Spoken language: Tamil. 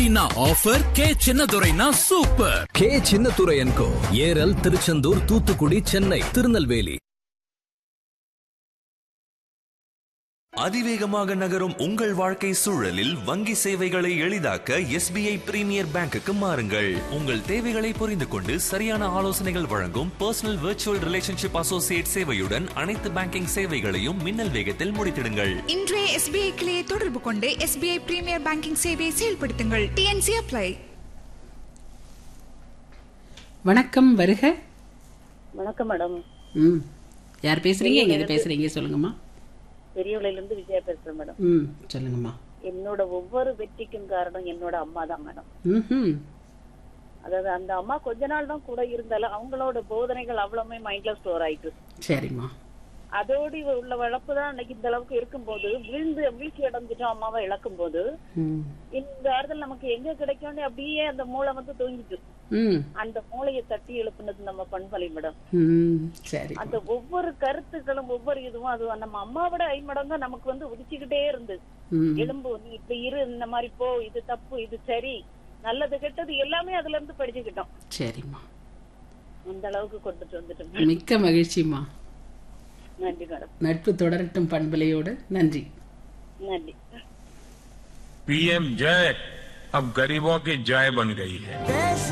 ஆடினா offer K சின்னதுரைனா super. K சின்னதுரையன்கோ Eral, Tiruchendur, Thoothukudi, Chennai, Tirunelveli. அதிவேகமாக நகரும் உங்கள் வாழ்க்கை சூழலில் வங்கி சேவைகளை எளிதாக்க SBI பிரீமியர் பேங்குக்கு மாறுங்கள். உங்கள் தேவைகளை புரிந்து கொண்டு சரியான ஆலோசனைகள் வழங்கும் பர்சனல் விர்ச்சுவல் ரிலேஷன்ஷிப் அசோசியேட் சேவையுடன் அனைத்து பேங்கிங் சேவைகளையும் மின்னல் வேகத்தில் முடித்திடுங்கள். இன்றைய SBI கிளையை தொடர்பு கொண்டு SBI பிரீமியர் பேங்கிங் சேவையை செயல்படுத்துங்கள். TNC apply. வணக்கம், வருக. வணக்கம் மேடம். யார் பேசுறீங்க? எங்க பேசுறீங்க சொல்லுங்கம்மா. பெரியவளையிலிருந்து விஜயா பேசுறேன் மேடம். சொல்லுங்கம்மா. என்னோட ஒவ்வொரு வெற்றிக்கும் காரணம் என்னோட அம்மா தான் மேடம். அதாவது அந்த அம்மா கொஞ்ச நாள் தான் கூட இருந்தாலும் அவங்களோட போதனைகள் அவ்வளவுமே மைண்ட்ல ஸ்டோர் ஆயிட்டு. சரிம்மா. அதோடு உள்ள வளர்ப்பு தான் இன்னைக்கு இந்த அளவுக்கு இருக்கும்போது வீழ்ச்சி அடைஞ்சிட்டோம். அம்மாவை இழக்கும் போது இந்த ஆறுதல் நமக்கு எங்க கிடைக்கும் அப்படியே அந்த மூளை வந்து தூங்கிட்டு அந்த மூளையை தட்டி எழுப்புனது நம்ம பண்பலை மேடம். அந்த ஒவ்வொரு கருத்துக்களும் ஒவ்வொரு இதுவும் அது நம்ம அம்மாவோட ஐமடங்கா நமக்கு வந்து உதிச்சுக்கிட்டே இருந்து எலும்பு நீ இப்ப இரு, இந்த மாதிரி போ, இது தப்பு, இது சரி, நல்லது கெட்டது எல்லாமே அதுல இருந்து படிச்சுக்கிட்டோம். சரிம்மா. அந்த அளவுக்கு கொண்டுட்டு வந்துட்டோம். மிக்க மகிழ்ச்சிமா. நன்றி மேடம். நட்பு தொடரட்டும் பண்பலையோடு. நன்றி. நன்றி. PM जय अब गरीबों की जय बन गई है.